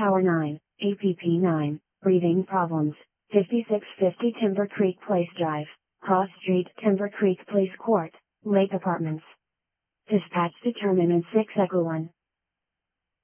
Tower 9, APP 9, breathing problems, 5650 Timber Creek Place Drive, Cross Street, Timber Creek Place Court, Lake Apartments. Dispatch determinant 6 Echo 1.